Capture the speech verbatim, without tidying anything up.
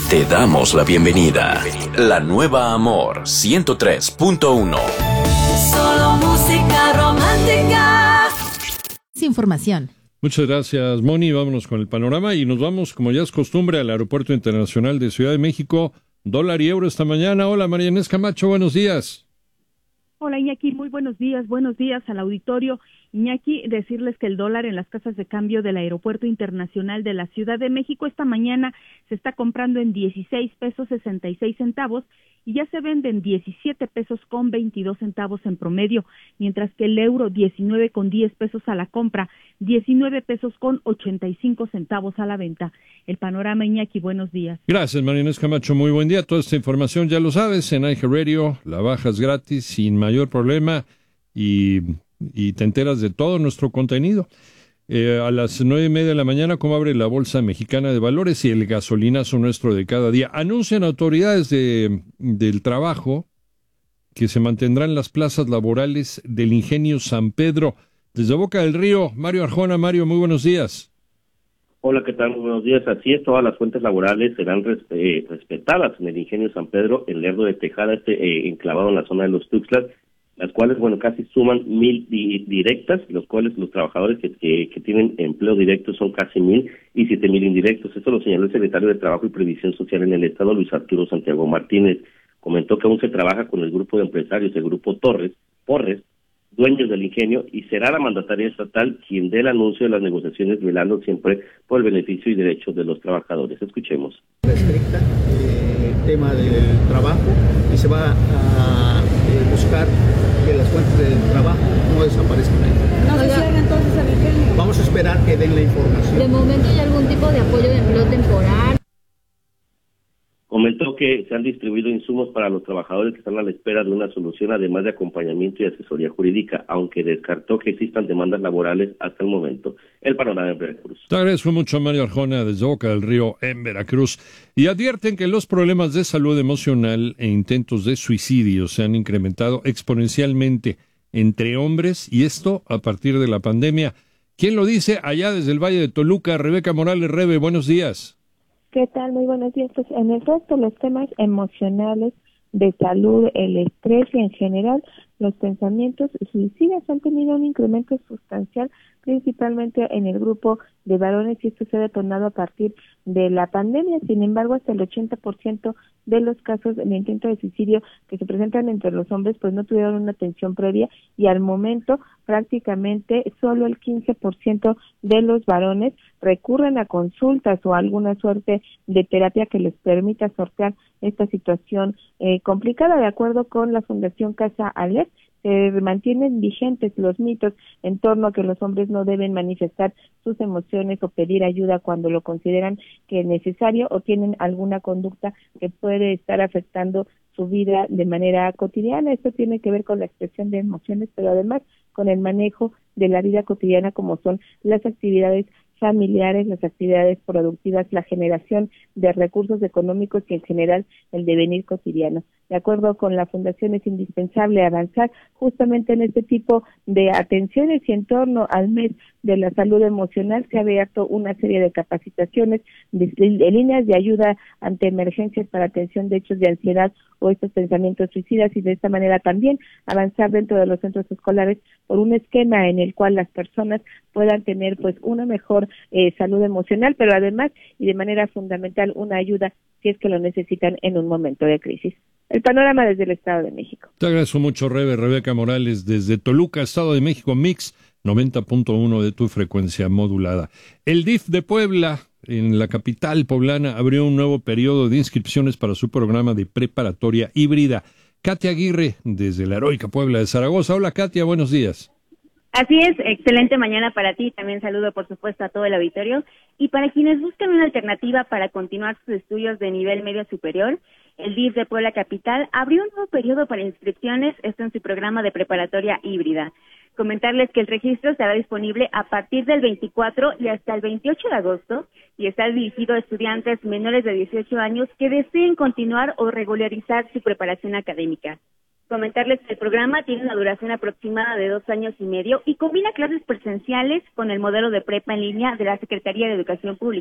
Te damos la bienvenida. La nueva Amor ciento tres punto uno. Solo música romántica. Información. Muchas gracias, Moni. Vámonos con el panorama y nos vamos, como ya es costumbre, al Aeropuerto Internacional de Ciudad de México. Dólar y euro esta mañana. Hola, María Inés Camacho, buenos días. Hola, Iñaki, muy buenos días. Buenos días al auditorio. Iñaki, decirles que el dólar en las casas de cambio del Aeropuerto Internacional de la Ciudad de México esta mañana se está comprando en dieciséis pesos sesenta y seis centavos y ya se vende en diecisiete pesos con veintidós centavos en promedio, mientras que el euro diecinueve con diez pesos a la compra, diecinueve pesos con ochenta y cinco centavos a la venta. El panorama, Iñaki, buenos días. Gracias, María Inés Camacho, muy buen día. Toda esta información ya lo sabes en iHeartRadio, la bajas gratis sin mayor problema y... y te enteras de todo nuestro contenido. Eh, a las nueve y media de la mañana, ¿cómo abre la Bolsa Mexicana de Valores y el gasolinazo nuestro de cada día? Anuncian autoridades de, del trabajo que se mantendrán las plazas laborales del Ingenio San Pedro. Desde Boca del Río, Mario Arjona. Mario, muy buenos días. Hola, ¿qué tal? Muy buenos días. Así es, todas las fuentes laborales serán res, eh, respetadas en el Ingenio San Pedro, en Lerdo de Tejada, este eh, enclavado en la zona de los Tuxtlas, las cuales, bueno, casi suman mil di directas, los cuales los trabajadores que, que, que tienen empleo directo son casi mil y siete mil indirectos. Esto lo señaló el secretario de Trabajo y Previsión Social en el Estado, Luis Arturo Santiago Martínez. Comentó que aún se trabaja con el grupo de empresarios, el grupo Torres, Porres, dueños del ingenio, y será la mandataria estatal quien dé el anuncio de las negociaciones, velando siempre por el beneficio y derechos de los trabajadores. Escuchemos. Restricta eh, el tema del trabajo y se va a eh, buscar que las fuentes del trabajo no desaparezcan. ¿No se cierra entonces el ingenio? Vamos a esperar que den la información. ¿De momento hay algún tipo de apoyo de empleo temporal? Comentó que se han distribuido insumos para los trabajadores que están a la espera de una solución, además de acompañamiento y asesoría jurídica, aunque descartó que existan demandas laborales hasta el momento. El panorama en Veracruz. Te agradezco mucho, Mario Arjona, desde Boca del Río, en Veracruz. Y advierten que los problemas de salud emocional e intentos de suicidio se han incrementado exponencialmente entre hombres, y esto a partir de la pandemia. ¿Quién lo dice? Allá desde el Valle de Toluca, Rebeca Morales. Rebe, buenos días. ¿Qué tal? Muy buenos días. Pues en el resto, los temas emocionales, de salud, el estrés y en general los pensamientos suicidas han tenido un incremento sustancial, principalmente en el grupo de varones, y esto se ha detonado a partir de la pandemia. Sin embargo, hasta el ochenta por ciento de los casos de intento de suicidio que se presentan entre los hombres pues no tuvieron una atención previa, y al momento prácticamente solo el quince por ciento de los varones recurren a consultas o a alguna suerte de terapia que les permita sortear esta situación eh, complicada. De acuerdo con la Fundación Casa Aleph, se mantienen vigentes los mitos en torno a que los hombres no deben manifestar sus emociones o pedir ayuda cuando lo consideran que es necesario o tienen alguna conducta que puede estar afectando su vida de manera cotidiana. Esto tiene que ver con la expresión de emociones, pero además con el manejo de la vida cotidiana, como son las actividades familiares, las actividades productivas, la generación de recursos económicos y en general el devenir cotidiano. De acuerdo con la Fundación, es indispensable avanzar justamente en este tipo de atenciones, y en torno al mes de la salud emocional se ha abierto una serie de capacitaciones de, de líneas de ayuda ante emergencias para atención de hechos de ansiedad o estos pensamientos suicidas, y de esta manera también avanzar dentro de los centros escolares por un esquema en el cual las personas puedan tener pues una mejor eh, salud emocional, pero además y de manera fundamental una ayuda si es que lo necesitan en un momento de crisis. El panorama desde el Estado de México. Te agradezco mucho, Rebe. Rebeca Morales, desde Toluca, Estado de México, Mix noventa punto uno de tu frecuencia modulada. El D I F de Puebla, en la capital poblana, abrió un nuevo periodo de inscripciones para su programa de preparatoria híbrida. Katia Aguirre, desde la heroica Puebla de Zaragoza. Hola, Katia, buenos días. Así es, excelente mañana para ti, también saludo por supuesto a todo el auditorio, y para quienes buscan una alternativa para continuar sus estudios de nivel medio superior, el D I F de Puebla Capital abrió un nuevo periodo para inscripciones, esto en su programa de preparatoria híbrida. Comentarles que el registro estará disponible a partir del veinticuatro y hasta el veintiocho de agosto, y está dirigido a estudiantes menores de dieciocho años que deseen continuar o regularizar su preparación académica. Comentarles que el programa tiene una duración aproximada de dos años y medio y combina clases presenciales con el modelo de prepa en línea de la Secretaría de Educación Pública.